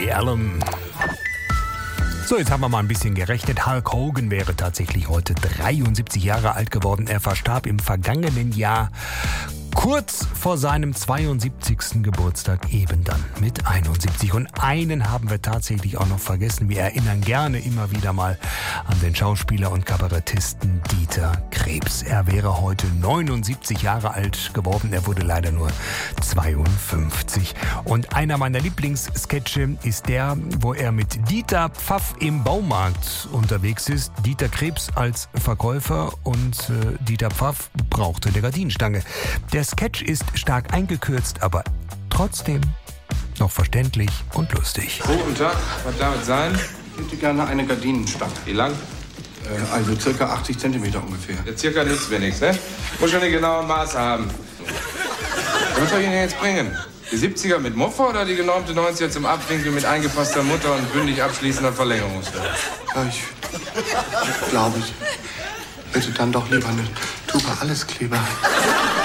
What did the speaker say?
Woody Allen. So, jetzt haben wir mal ein bisschen gerechnet. Hulk Hogan wäre tatsächlich heute 73 Jahre alt geworden. Er verstarb im vergangenen Jahr kurz vor seinem 72. Geburtstag, eben dann mit 71. Und einen haben wir tatsächlich auch noch vergessen. Wir erinnern gerne immer wieder mal an den Schauspieler und Kabarettisten Dieter Krebs. Er wäre heute 79 Jahre alt geworden. Er wurde leider nur 52. Und einer meiner Lieblingssketche ist der, wo er mit Dieter Pfaff im Baumarkt unterwegs ist. Dieter Krebs als Verkäufer und Dieter Pfaff brauchte eine Gardinenstange. Der Sketch ist stark eingekürzt, aber trotzdem noch verständlich und lustig. Guten Tag, was darf es sein? Ich hätte gerne eine Gardinenstange. Wie lang? Also circa 80 Zentimeter ungefähr. Ja, circa nichts für nichts, ne? Muss schon die genauen Maße haben. Was soll ich Ihnen jetzt bringen? Die 70er mit Muffer oder die genormte 90er zum Abwinkeln mit eingefasster Mutter und bündig abschließender Verlängerungswelle? Ja, ich glaube, ich hätte dann doch lieber eine Tube Alleskleber.